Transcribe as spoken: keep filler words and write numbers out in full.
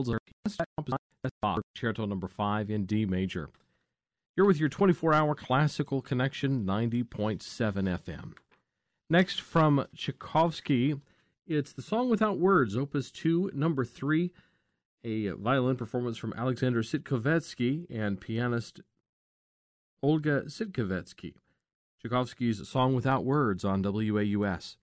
Concerto number five in D major. You're with your twenty-four hour classical connection, ninety point seven F M. Next, from Tchaikovsky, it's the Song Without Words, Opus two, number three, a violin performance from Alexander Sitkovetsky and pianist Olga Sitkovetsky. Tchaikovsky's Song Without Words on W A U S.